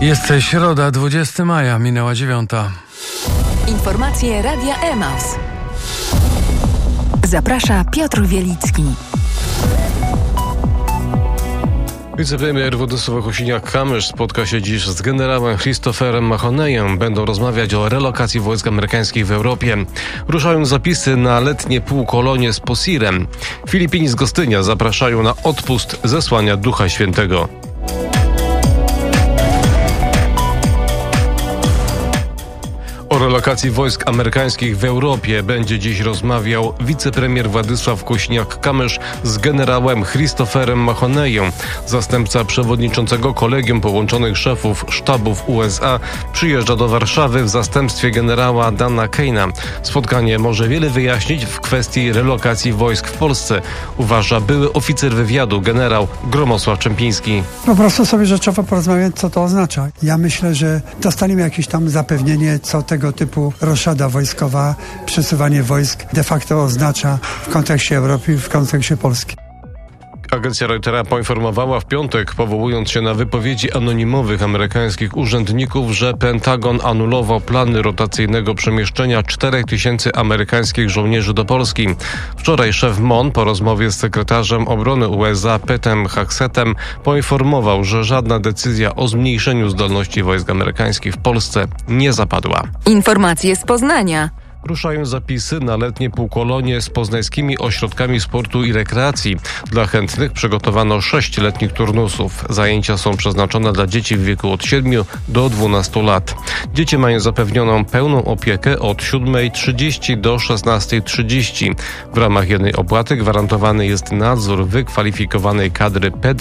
Jest środa, 20 maja, minęła 9. Informacje Radia Emaus. Zaprasza Piotr Wielicki. Wicepremier Władysław Kosiniak-Kamysz spotka się dziś z generałem Christopherem Mahonejem. Będą rozmawiać o relokacji wojsk amerykańskich w Europie. Ruszają zapisy na letnie półkolonie z Posirem. Filipini z Gostynia zapraszają na odpust zesłania Ducha Świętego. O relokacji wojsk amerykańskich w Europie będzie dziś rozmawiał wicepremier Władysław Kosiniak-Kamysz z generałem Christopherem Mahonejem. Zastępca przewodniczącego Kolegium Połączonych Szefów Sztabów USA przyjeżdża do Warszawy w zastępstwie generała Dana Keina. Spotkanie może wiele wyjaśnić w kwestii relokacji wojsk w Polsce, uważa były oficer wywiadu generał Gromosław Czempiński. Po prostu sobie rzeczowo porozmawiać, co to oznacza. Ja myślę, że dostaniemy jakieś tam zapewnienie, co tego typu roszada wojskowa, przesuwanie wojsk de facto oznacza w kontekście Europy i w kontekście Polski. Agencja Reutera poinformowała w piątek, powołując się na wypowiedzi anonimowych amerykańskich urzędników, że Pentagon anulował plany rotacyjnego przemieszczenia 4000 amerykańskich żołnierzy do Polski. Wczoraj szef MON po rozmowie z sekretarzem obrony USA Petem Hexetem poinformował, że żadna decyzja o zmniejszeniu zdolności wojsk amerykańskich w Polsce nie zapadła. Informacje z Poznania. Ruszają zapisy na letnie półkolonie z poznańskimi ośrodkami sportu i rekreacji. Dla chętnych przygotowano 6 letnich turnusów. Zajęcia są przeznaczone dla dzieci w wieku od 7 do 12 lat. Dzieci mają zapewnioną pełną opiekę od 7:30 do 16:30. W ramach jednej opłaty gwarantowany jest nadzór wykwalifikowanej kadry